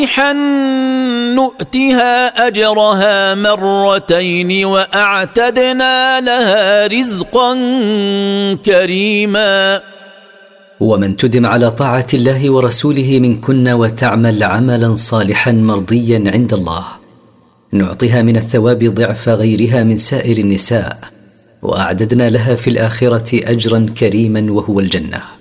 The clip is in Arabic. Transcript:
نؤتها أجرها مرتين وأعتدنا لها رزقا كريما. ومن تدم على طاعة الله ورسوله منكن وتعمل عملا صالحا مرضيا عند الله نعطيها من الثواب ضعف غيرها من سائر النساء، وأعددنا لها في الآخرة أجرا كريما وهو الجنة.